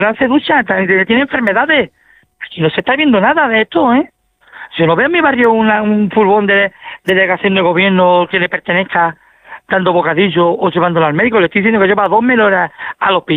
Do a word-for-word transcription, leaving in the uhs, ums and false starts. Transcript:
hace ducha, tiene enfermedades. Aquí no se está viendo nada de esto, ¿eh? Si no veo en mi barrio una, un furgón de, de delegación de gobierno que le pertenezca dando bocadillo o llevándolo al médico, le estoy diciendo que lleva dos menores al hospital.